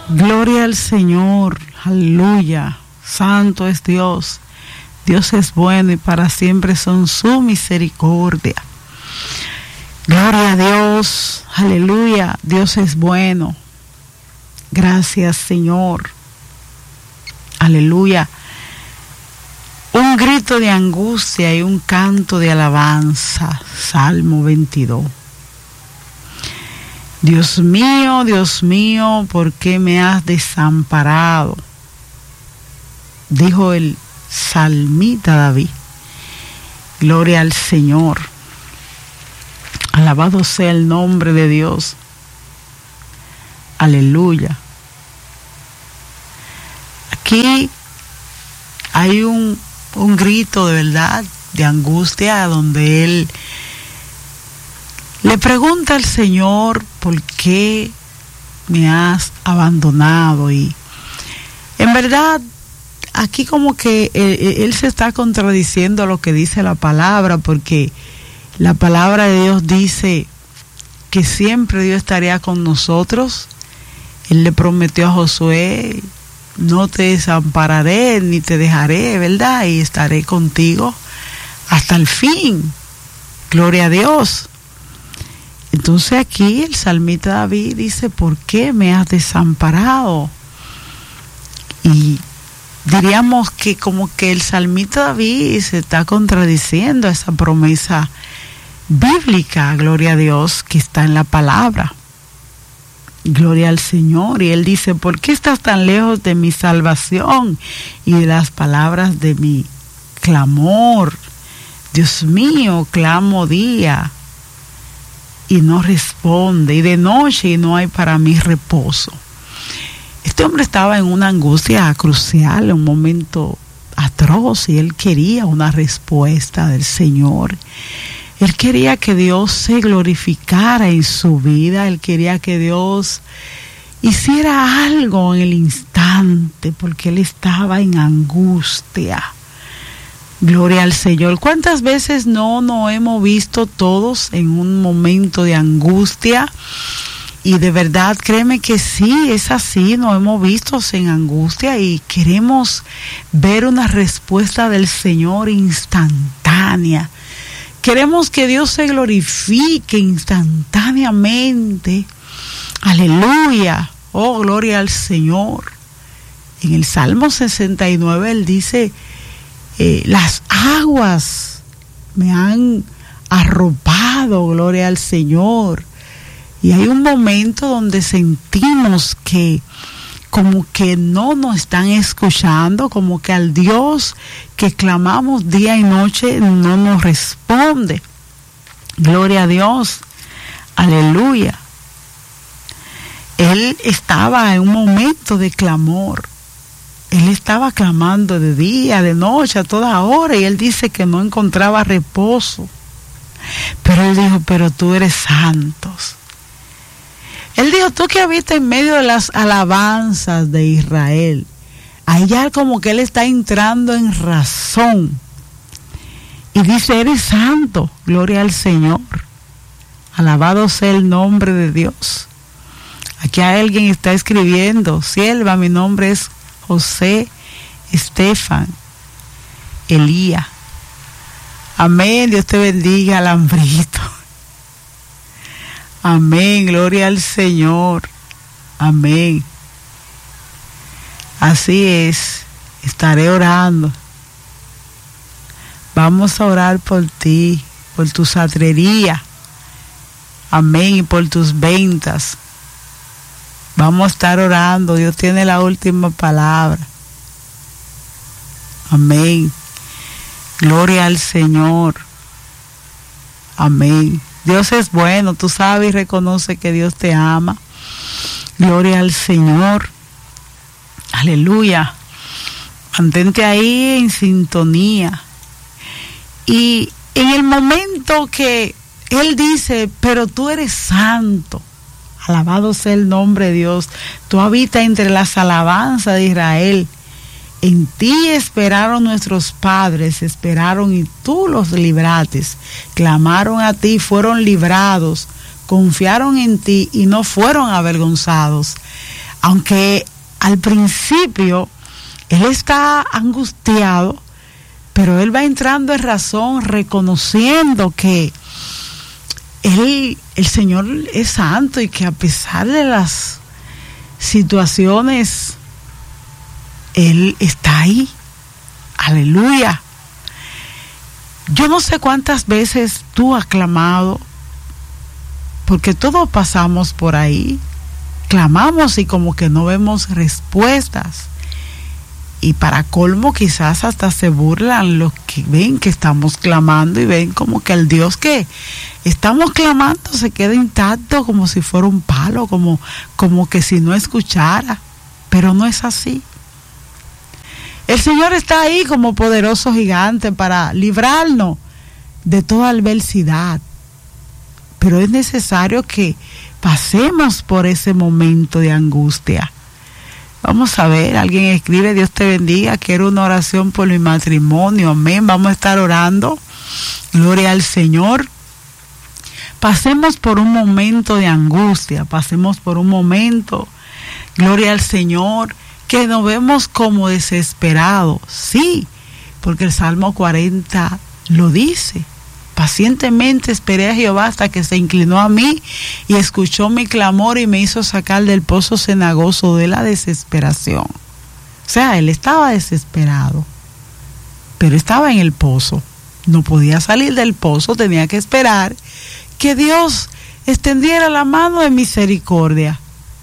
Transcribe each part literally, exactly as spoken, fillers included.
Gloria al Señor, aleluya, santo es Dios, Dios es bueno y para siempre son su misericordia. Gloria a Dios, aleluya, Dios es bueno. Gracias, Señor, aleluya. Un grito de angustia y un canto de alabanza, Salmo veintidós. Dios mío, Dios mío, ¿por qué me has desamparado? Dijo el salmita David. Gloria al Señor. Alabado sea el nombre de Dios. Aleluya. Aquí hay un, un grito de verdad, de angustia, donde él le pregunta al Señor, ¿por qué me has abandonado? Y en verdad, aquí como que él, él se está contradiciendo a lo que dice la palabra, porque la palabra de Dios dice que siempre Dios estaría con nosotros. Él le prometió a Josué, no te desampararé ni te dejaré, ¿verdad? Y estaré contigo hasta el fin. Gloria a Dios. Entonces aquí el salmista David dice, ¿por qué me has desamparado? Y diríamos que como que el salmista David se está contradiciendo a esa promesa bíblica, gloria a Dios, que está en la palabra. Gloria al Señor. Y él dice, ¿por qué estás tan lejos de mi salvación y de las palabras de mi clamor? Dios mío, clamo día y no responde, y de noche y no hay para mí reposo. Este hombre estaba en una angustia crucial, en un momento atroz, y él quería una respuesta del Señor. Él quería que Dios se glorificara en su vida, él quería que Dios hiciera algo en el instante, porque él estaba en angustia. Gloria al Señor. ¿Cuántas veces no nos hemos visto todos en un momento de angustia? Y de verdad, créeme que sí, es así, nos hemos visto en angustia y queremos ver una respuesta del Señor instantánea. Queremos que Dios se glorifique instantáneamente. Aleluya. Oh, gloria al Señor. En el Salmo sesenta y nueve él dice, Eh, las aguas me han arropado, gloria al Señor. Y hay un momento donde sentimos que como que no nos están escuchando, como que al Dios que clamamos día y noche no nos responde. Gloria a Dios, aleluya. Él estaba en un momento de clamor. Él estaba clamando de día, de noche, a toda hora, y él dice que no encontraba reposo. Pero él dijo, pero tú eres santos. Él dijo, tú que habitas en medio de las alabanzas de Israel. Ahí ya como que él está entrando en razón. Y dice, eres santo, gloria al Señor. Alabado sea el nombre de Dios. Aquí alguien está escribiendo, sierva, mi nombre es José Estefan Elía. Amén, Dios te bendiga, Alambrito. Amén, gloria al Señor. Amén. Así es, estaré orando. Vamos a orar por ti, por tu satrería. Amén, y por tus ventas. Vamos a estar orando. Dios tiene la última palabra. Amén. Gloria al Señor. Amén. Dios es bueno. Tú sabes y reconoce que Dios te ama. Gloria al Señor. Aleluya. Mantente ahí en sintonía. Y en el momento que Él dice, pero tú eres santo. Alabado sea el nombre de Dios. Tú habitas entre las alabanzas de Israel. En ti esperaron nuestros padres, esperaron y tú los libraste. Clamaron a ti, fueron librados. Confiaron en ti y no fueron avergonzados. aunque al principio él está angustiado, pero él va entrando en razón, reconociendo que él, el Señor es santo y que a pesar de las situaciones, Él está ahí. Aleluya. Yo no sé cuántas veces tú has clamado, porque todos pasamos por ahí, clamamos y como que no vemos respuestas. Y para colmo quizás hasta se burlan los que ven que estamos clamando y ven como que el Dios que estamos clamando se queda intacto como si fuera un palo, como, como que si no escuchara. Pero no es así. El Señor está ahí como poderoso gigante para librarnos de toda adversidad. Pero es necesario que pasemos por ese momento de angustia. Vamos a ver, alguien escribe, Dios te bendiga, quiero una oración por mi matrimonio, amén, vamos a estar orando, gloria al Señor. Pasemos por un momento de angustia, pasemos por un momento, gloria al Señor, que nos vemos como desesperados, sí, porque el Salmo cuarenta lo dice. Pacientemente esperé a Jehová hasta que se inclinó a mí y escuchó mi clamor y me hizo sacar del pozo cenagoso de la desesperación. O sea, él estaba desesperado, pero estaba en el pozo. No podía salir del pozo, tenía que esperar que Dios extendiera la mano de misericordia.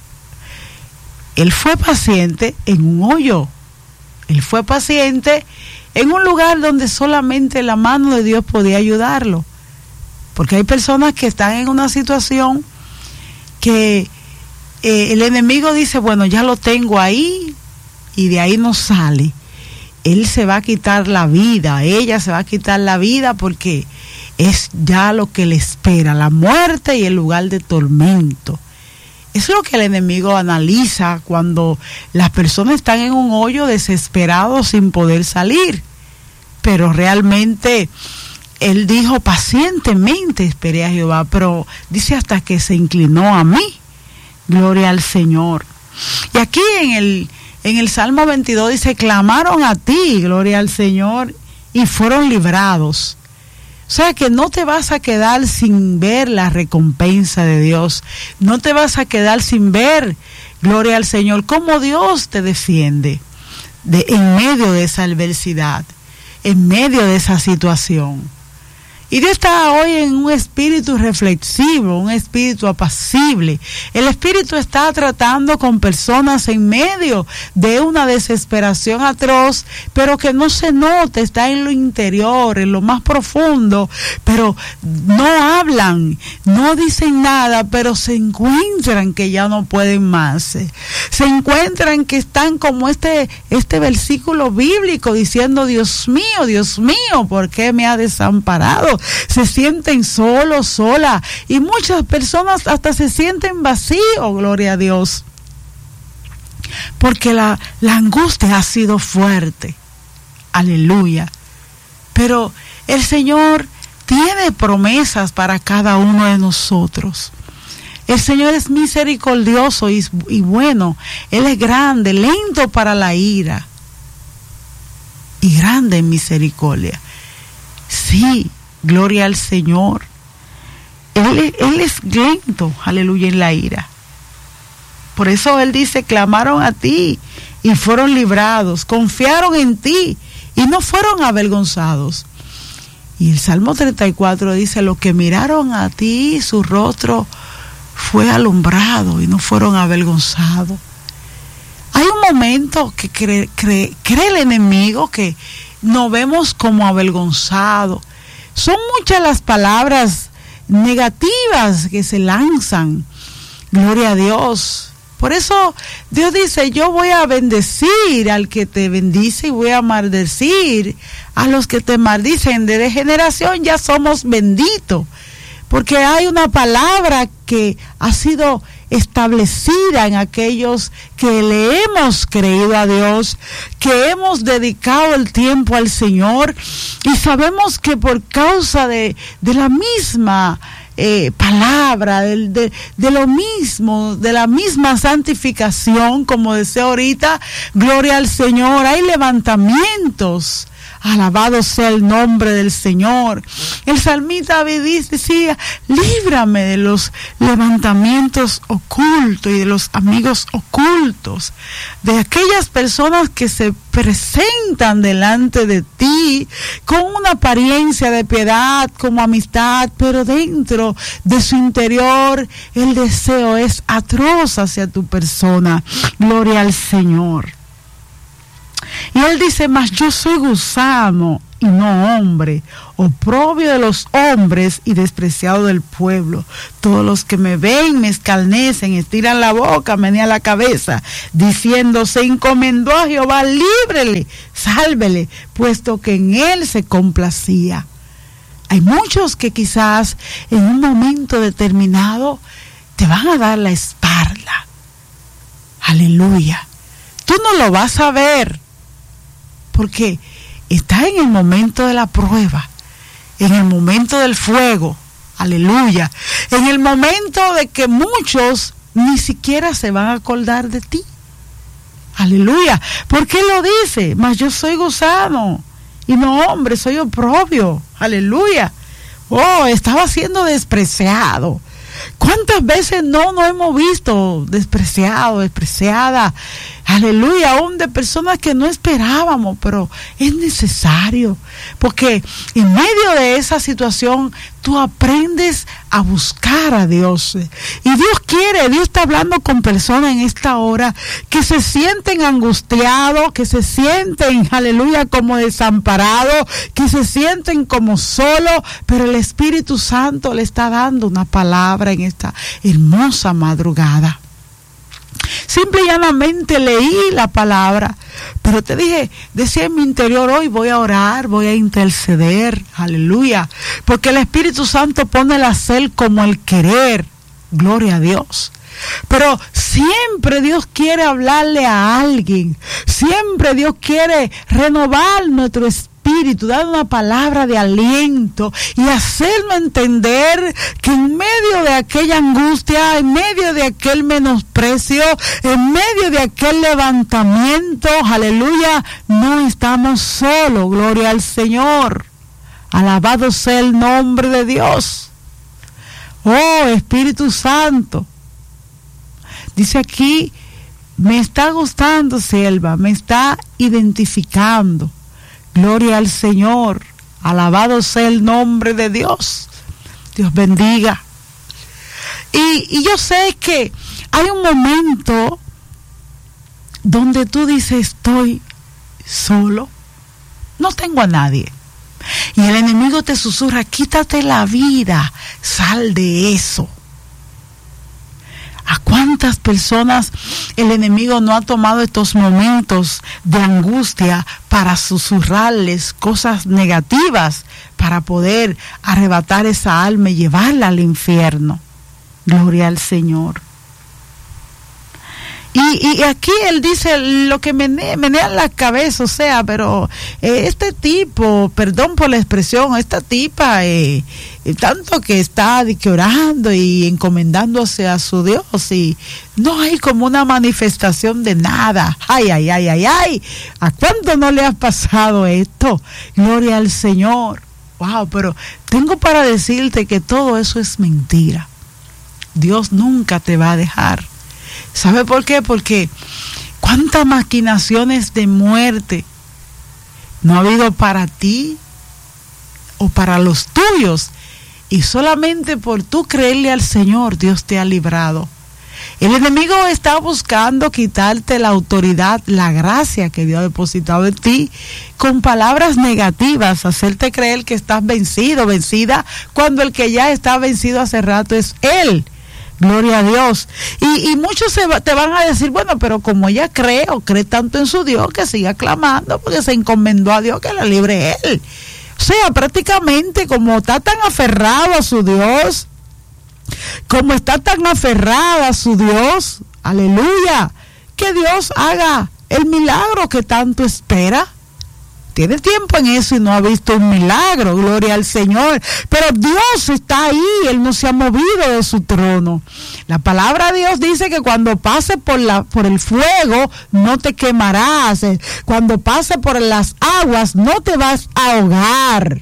Él fue paciente en un hoyo. Él fue paciente en un lugar donde solamente la mano de Dios podía ayudarlo. Porque hay personas que están en una situación que eh, el enemigo dice, bueno, ya lo tengo ahí y de ahí no sale. Él se va a quitar la vida, ella se va a quitar la vida porque es ya lo que le espera, la muerte y el lugar de tormento. Eso es lo que el enemigo analiza cuando las personas están en un hoyo desesperados sin poder salir. Pero realmente él dijo pacientemente esperé a Jehová, pero dice hasta que se inclinó a mí. Gloria al Señor. Y aquí en el, en el Salmo veintidós dice, clamaron a ti, gloria al Señor, y fueron librados. O sea que no te vas a quedar sin ver la recompensa de Dios. No te vas a quedar sin ver, gloria al Señor, cómo Dios te defiende de, en medio de esa adversidad, en medio de esa situación. Y Dios está hoy en un espíritu reflexivo, un espíritu apacible. El espíritu está tratando con personas en medio de una desesperación atroz, pero que no se note, está en lo interior, en lo más profundo, pero no hablan, no dicen nada, pero se encuentran que ya no pueden más. Se encuentran que están como este, este versículo bíblico diciendo, Dios mío, Dios mío, ¿por qué me ha desamparado? Se sienten solos, solas, y muchas personas hasta se sienten vacíos, gloria a Dios, porque la, la angustia ha sido fuerte, aleluya, pero el Señor tiene promesas para cada uno de nosotros. El Señor es misericordioso y, y bueno, Él es grande, lento para la ira y grande en misericordia. Sí, gloria al Señor. Él, él es lento, aleluya, en la ira. Por eso Él dice, clamaron a ti y fueron librados, confiaron en ti y no fueron avergonzados. Y el Salmo treinta y cuatro dice, los que miraron a ti, su rostro fue alumbrado y no fueron avergonzados. Hay un momento que cree, cree, cree el enemigo que nos vemos como avergonzados. Son muchas las palabras negativas que se lanzan. Gloria a Dios. Por eso Dios dice, yo voy a bendecir al que te bendice y voy a maldecir a los que te maldicen. De generación ya somos benditos. Porque hay una palabra que ha sido establecida en aquellos que le hemos creído a Dios, que hemos dedicado el tiempo al Señor y sabemos que por causa de, de la misma eh, palabra, de, de, de lo mismo, de la misma santificación, como decía ahorita, gloria al Señor, hay levantamientos. Alabado sea el nombre del Señor. El salmista David decía, líbrame de los levantamientos ocultos y de los amigos ocultos, de aquellas personas que se presentan delante de ti con una apariencia de piedad, como amistad, pero dentro de su interior el deseo es atroz hacia tu persona. Gloria al Señor. Y él dice, mas yo soy gusano y no hombre, oprobio de los hombres y despreciado del pueblo. Todos los que me ven me escarnecen, estiran la boca, menean la cabeza, diciendo, se encomendó a Jehová, líbrele, sálvele, puesto que en él se complacía. Hay muchos que quizás en un momento determinado te van a dar la espalda. Aleluya. Tú no lo vas a ver, porque está en el momento de la prueba, en el momento del fuego, aleluya, en el momento de que muchos ni siquiera se van a acordar de ti, aleluya, porque él lo dice, mas yo soy gusano y no hombre, soy oprobio, aleluya, oh, estaba siendo despreciado. ¿Cuántas veces no nos hemos visto despreciado, despreciada? Aleluya, aún de personas que no esperábamos, pero es necesario, porque en medio de esa situación tú aprendes a buscar a Dios. Y Dios quiere, Dios está hablando con personas en esta hora que se sienten angustiados, que se sienten, aleluya, como desamparados, que se sienten como solos, pero el Espíritu Santo le está dando una palabra en esta hermosa madrugada. Simple y llanamente leí la palabra, pero te dije, decía en mi interior, hoy voy a orar, voy a interceder, aleluya, porque el Espíritu Santo pone el hacer como el querer, gloria a Dios. Pero siempre Dios quiere hablarle a alguien, siempre Dios quiere renovar nuestro espíritu, dar una palabra de aliento y hacerlo entender que en medio de aquella angustia, en medio de aquel menosprecio, en medio de aquel levantamiento, aleluya, no estamos solos, gloria al Señor. Alabado sea el nombre de Dios. Oh, Espíritu Santo. Dice aquí, me está gustando, Selva, me está identificando. Gloria al Señor. Alabado sea el nombre de Dios. Dios bendiga. Y, y yo sé que hay un momento donde tú dices, estoy solo, no tengo a nadie. Y el enemigo te susurra, quítate la vida, sal de eso. ¿A cuántas personas el enemigo no ha tomado estos momentos de angustia para susurrarles cosas negativas, para poder arrebatar esa alma y llevarla al infierno? Gloria al Señor. Y, y aquí él dice lo que menea, menea la cabeza, o sea, pero eh, este tipo, perdón por la expresión, esta tipa, eh, eh, tanto que está de que orando y encomendándose a su Dios y no hay como una manifestación de nada. Ay, ay, ay, ay, ay. ¿A cuánto no le ha pasado esto? Gloria al Señor. Wow, pero tengo para decirte que todo eso es mentira. Dios nunca te va a dejar. ¿Sabe por qué? Porque cuántas maquinaciones de muerte no ha habido para ti o para los tuyos, y solamente por tú creerle al Señor Dios te ha librado. El enemigo está buscando quitarte la autoridad, la gracia que Dios ha depositado en ti, con palabras negativas, hacerte creer que estás vencido, vencida, cuando el que ya está vencido hace rato es Él. Gloria a Dios. Y, y muchos se va, te van a decir, bueno, pero como ella cree o cree tanto en su Dios, que siga clamando, porque se encomendó a Dios que la libre Él. O sea, prácticamente como está tan aferrado a su Dios, como está tan aferrada a su Dios, aleluya, que Dios haga el milagro que tanto espera. tiene tiempo en eso y no ha visto un milagro, gloria al Señor. Pero Dios está ahí, Él no se ha movido de su trono. La palabra de Dios dice que cuando pase por la, por el fuego, no te quemarás. Cuando pase por las aguas, no te vas a ahogar.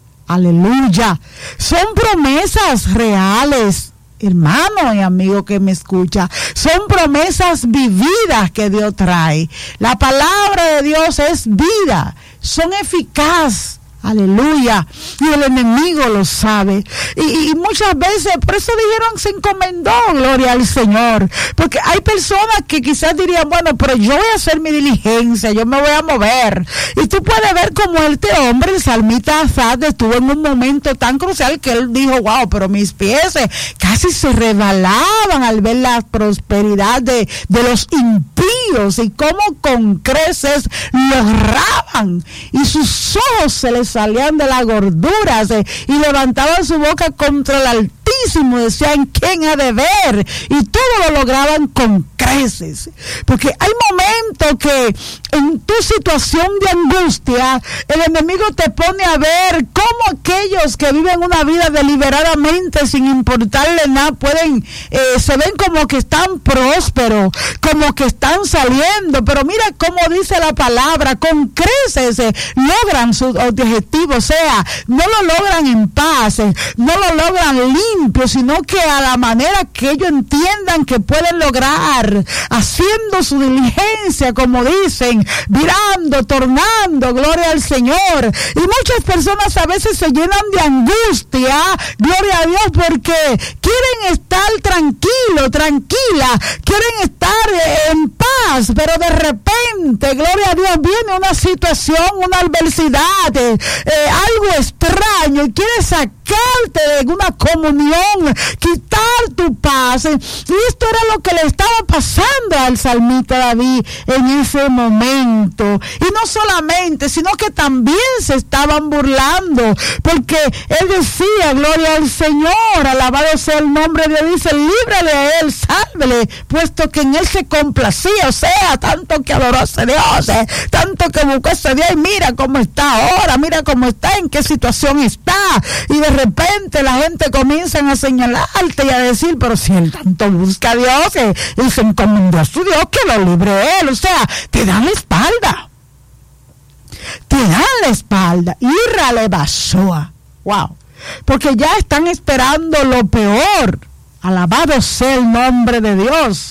Aleluya. Son promesas reales. Hermano y amigo que me escucha, son promesas vividas que Dios trae. La palabra de Dios es vida, son eficaces. Aleluya. Y el enemigo lo sabe. Y, y muchas veces, por eso dijeron, se encomendó, gloria al Señor. Porque hay personas que quizás dirían, bueno, pero yo voy a hacer mi diligencia, yo me voy a mover. Y tú puedes ver cómo este hombre, el salmista Asaf, estuvo en un momento tan crucial que él dijo, wow, pero mis pies casi se resbalaban al ver la prosperidad de, de los impíos y cómo con creces los raban. Y sus ojos se les salían de las gorduras eh, y levantaban su boca contra el Altísimo, decían, ¿quién ha de ver? Y todo lo lograban con creces. Porque hay momentos que en tu situación de angustia, el enemigo te pone a ver cómo aquellos que viven una vida deliberadamente sin importarle nada, pueden, eh, se ven como que están prósperos, como que están saliendo, pero mira cómo dice la palabra, con creces eh, logran sus objetivos, o sea, no lo logran en paz, eh, no lo logran limpio, sino que a la manera que ellos entiendan que pueden lograr, haciendo su diligencia, como dicen, virando, tornando, gloria al Señor. Y muchas personas a veces se llenan de angustia, gloria a Dios, porque quieren estar tranquilo, tranquila, quieren estar en paz, pero de repente, gloria a Dios, viene una situación, una adversidad, eh, eh, algo extraño, y quiere sacarte de una comunión, quitar tu paz. Y esto era lo que le estaba pasando al salmista David en ese momento. Y no solamente, sino que también se estaban burlando, porque él decía, gloria al Señor, alabado sea el nombre de Dios, dice, líbrale a él, sálvele, puesto que en él se complacía, o sea, tanto que adoró a ese Dios, eh, tanto que buscó a ese Dios, y mira cómo está ahora, mira cómo está, en qué situación está. Y de repente la gente comienza a señalarte y a decir, pero si él tanto busca a Dios, eh, y se encomendó a su Dios, que lo libre él. O sea, te dan la espalda, te dan la espalda. Irra le basó. Wow, porque ya están esperando lo peor. Alabado sea el nombre de Dios.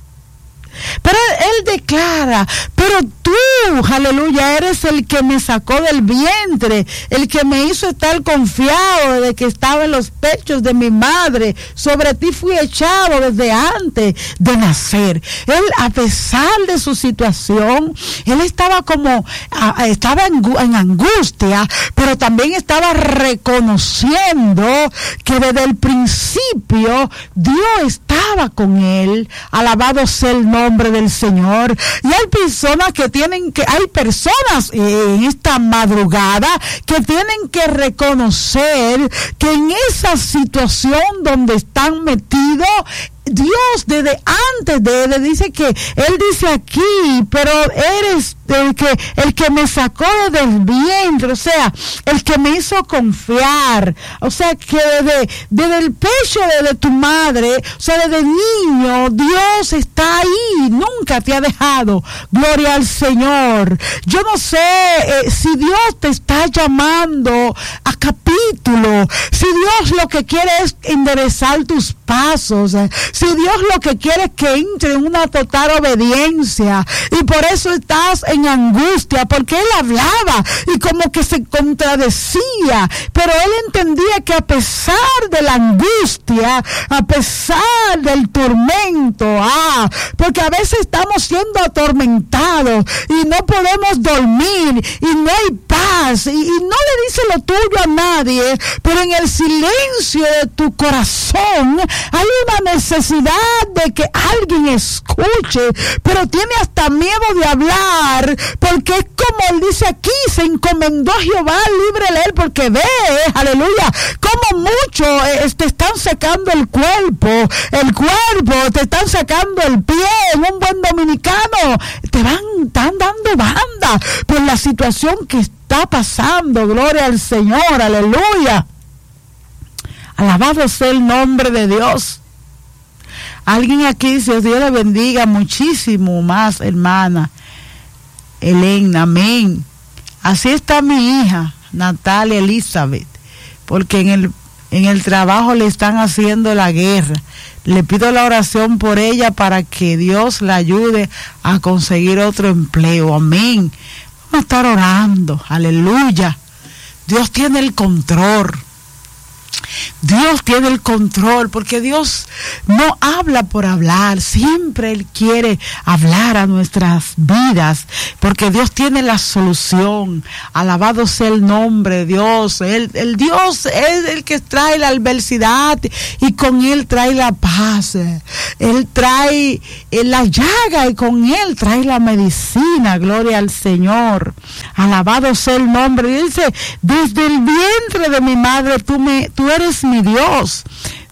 Pero él, él declara, pero tú, aleluya, eres el que me sacó del vientre, el que me hizo estar confiado de que estaba en los pechos de mi madre. Sobre ti fui echado desde antes de nacer. Él, a pesar de su situación, él estaba como, a, estaba en, en angustia, pero también estaba reconociendo que desde el principio Dios estaba con él. Alabado sea el nombre del Señor. Y hay personas que tienen que, hay personas en esta madrugada que tienen que reconocer que en esa situación donde están metidos, Dios desde antes de él dice que, él dice aquí, pero eres el que, el que me sacó desde el vientre, o sea, el que me hizo confiar, o sea, que desde, desde el pecho de, de tu madre, o sea, desde niño, Dios está ahí, nunca te ha dejado, gloria al Señor. Yo no sé eh, si Dios te está llamando a capítulo, si Dios lo que quiere es enderezar tus pasos, eh, si Dios lo que quiere es que entre en una total obediencia, y por eso estás en angustia, porque él hablaba y como que se contradecía, pero él entendía que a pesar de la angustia, a pesar del tormento, ah, porque a veces estamos siendo atormentados y no podemos dormir y no hay paz, y, y no le dice lo tuyo a nadie, pero en el silencio de tu corazón hay una necesidad de que alguien escuche, pero tiene hasta miedo de hablar, porque es como él dice aquí, se encomendó a Jehová, líbrele él, porque ve, aleluya, como mucho eh, te están sacando el cuerpo, el cuerpo, te están sacando el pie. En un buen dominicano te van, están dando banda, pero la situación que está pasando. Gloria al Señor, aleluya. Alabado sea el nombre de Dios. Alguien aquí dice, Dios le bendiga muchísimo más, hermana Elena, amén. Así está mi hija, Natalia Elizabeth, porque en el, en el trabajo le están haciendo la guerra. Le pido la oración por ella para que Dios la ayude a conseguir otro empleo, amén. Vamos a estar orando, aleluya. Dios tiene el control. Dios tiene el control, porque Dios no habla por hablar, siempre Él quiere hablar a nuestras vidas, porque Dios tiene la solución. Alabado sea el nombre de Dios. El, el Dios es el que trae la adversidad y con Él trae la paz. Él trae la llaga y con Él trae la medicina. Gloria al Señor. Alabado sea el nombre. Dice, desde el vientre de mi madre tú me, tú eres mi Dios.